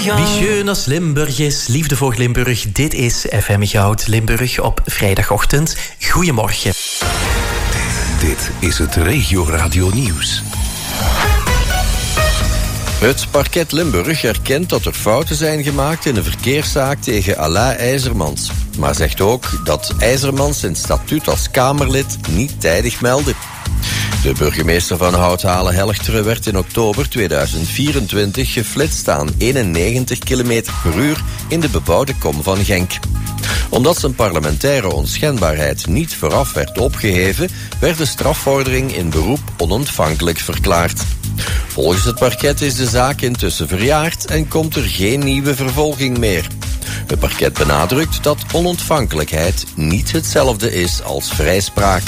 Wie schön als Limburg is, liefde voor Limburg. Dit is FM Goud Limburg op vrijdagochtend. Goedemorgen. Dit is het Regio Radio Nieuws. Het parket Limburg erkent dat er fouten zijn gemaakt in een verkeerszaak tegen Alain IJzermans. Maar zegt ook dat IJzermans zijn statuut als Kamerlid niet tijdig meldde. De burgemeester van Houthalen-Helchteren werd in oktober 2024 geflitst aan 91 km per uur in de bebouwde kom van Genk. Omdat zijn parlementaire onschendbaarheid niet vooraf werd opgeheven, werd de strafvordering in beroep onontvankelijk verklaard. Volgens het parket is de zaak intussen verjaard en komt er geen nieuwe vervolging meer. Het parket benadrukt dat onontvankelijkheid niet hetzelfde is als vrijspraak.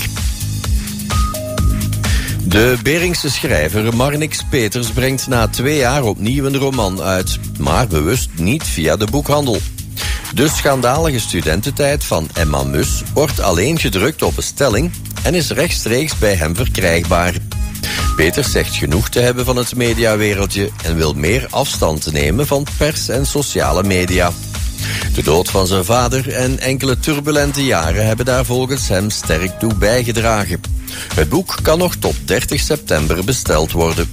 De Beringse schrijver Marnix Peters brengt na 2 jaar opnieuw een roman uit, maar bewust niet via de boekhandel. De schandalige studententijd van Emma Mus wordt alleen gedrukt op bestelling en is rechtstreeks bij hem verkrijgbaar. Peters zegt genoeg te hebben van het mediawereldje en wil meer afstand nemen van pers en sociale media. De dood van zijn vader en enkele turbulente jaren hebben daar volgens hem sterk toe bijgedragen. Het boek kan nog tot 30 september besteld worden.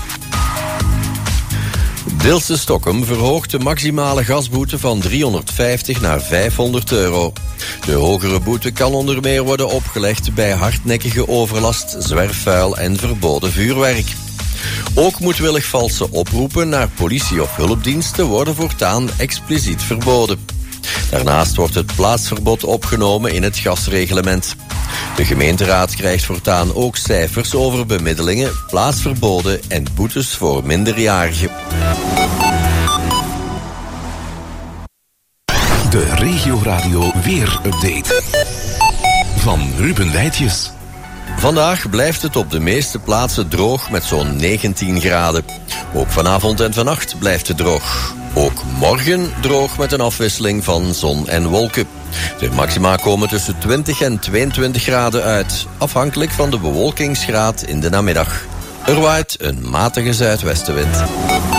Dilse Stockholm verhoogt de maximale gasboete van 350 naar 500 euro. De hogere boete kan onder meer worden opgelegd bij hardnekkige overlast, zwerfvuil en verboden vuurwerk. Ook moedwillig valse oproepen naar politie of hulpdiensten worden voortaan expliciet verboden. Daarnaast wordt het plaatsverbod opgenomen in het gasreglement. De gemeenteraad krijgt voortaan ook cijfers over bemiddelingen, plaatsverboden en boetes voor minderjarigen. De Regio Radio Weer-update van Ruben Wijtjes. Vandaag blijft het op de meeste plaatsen droog met zo'n 19 graden. Ook vanavond en vannacht blijft het droog. Ook morgen droog met een afwisseling van zon en wolken. De maxima komen tussen 20 en 22 graden uit, afhankelijk van de bewolkingsgraad in de namiddag. Er waait een matige zuidwestenwind.